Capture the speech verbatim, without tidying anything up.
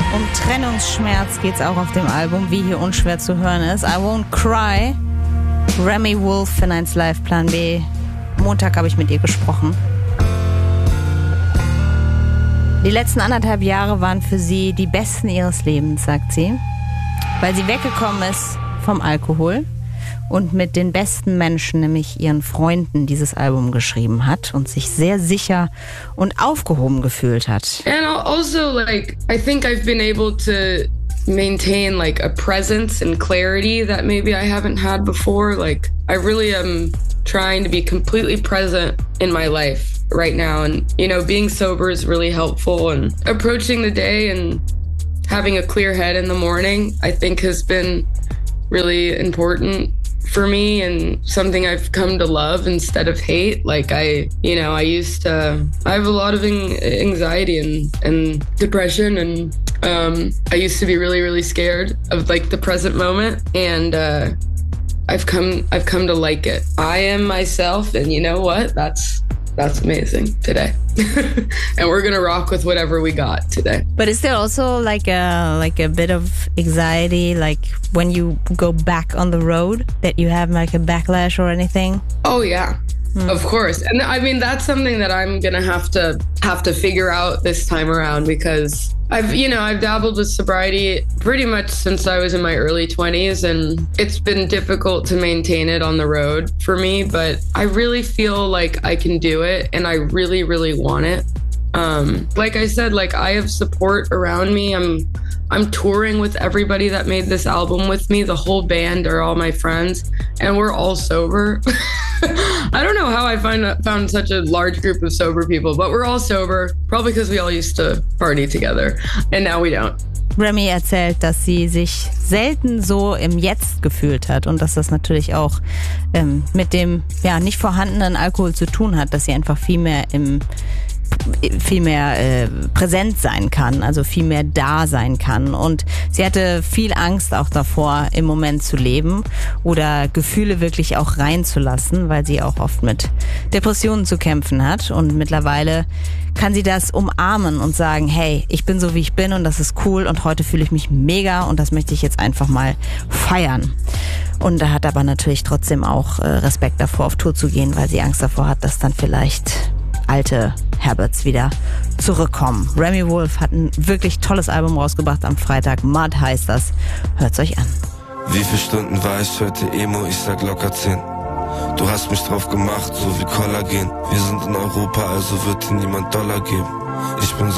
Um Trennungsschmerz geht's auch auf dem Album, wie hier unschwer zu hören ist. I Won't Cry. Remi Wolf für eins Live Plan B. Montag habe ich mit ihr gesprochen. Die letzten anderthalb Jahre waren für sie die besten ihres Lebens, sagt sie, weil sie weggekommen ist vom Alkohol und mit den besten Menschen, nämlich ihren Freunden, dieses Album geschrieben hat und sich sehr sicher und aufgehoben gefühlt hat. And also, like, I think I've been able to maintain like a presence and clarity that maybe I haven't had before. Like, I really am trying to be completely present in my life right now, and you know, being sober is really helpful, and approaching the day and having a clear head in the morning, I think, has been really important for me and something I've come to love instead of hate. Like, I, you know, I used to, I have a lot of anxiety and, and depression, and um, I used to be really, really scared of like the present moment, and uh, I've come, I've come to like it. I am myself, and you know what? That's That's amazing today. And we're gonna rock with whatever we got today. But is there also like a like a bit of anxiety, like when you go back on the road, that you have like a backlash or anything? Oh yeah. Hmm. Of course. And I mean, that's something that I'm gonna have to have to figure out this time around, because I've, you know, I've dabbled with sobriety pretty much since I was in my early twenties, and it's been difficult to maintain it on the road for me, but I really feel like I can do it, and I really, really want it. Um, like I said, like, I have support around me. I'm I'm touring with everybody that made this album with me. The whole band are all my friends, and we're all sober. I don't know how I find, found such a large group of sober people, but we're all sober, probably because we all used to party together, and now we don't. Remi erzählt, dass sie sich selten so im Jetzt gefühlt hat und dass das natürlich auch ähm, mit dem ja nicht vorhandenen Alkohol zu tun hat, dass sie einfach viel mehr im viel mehr äh, präsent sein kann, also viel mehr da sein kann. Und sie hatte viel Angst auch davor, im Moment zu leben oder Gefühle wirklich auch reinzulassen, weil sie auch oft mit Depressionen zu kämpfen hat. Und mittlerweile kann sie das umarmen und sagen, hey, ich bin so, wie ich bin, und das ist cool, und heute fühle ich mich mega und das möchte ich jetzt einfach mal feiern. Und da hat aber natürlich trotzdem auch äh, Respekt davor, auf Tour zu gehen, weil sie Angst davor hat, dass dann vielleicht alte Habits wieder zurückkommen. Remi Wolf hat ein wirklich tolles Album rausgebracht am Freitag. Mud heißt das. Hört's euch an. Wie viele Stunden war ich heute Emo? Ich sag locker zehn. Du hast mich drauf gemacht, so wie Kollagen. Wir sind in Europa, also wird dir niemand Dollar geben. Ich bin so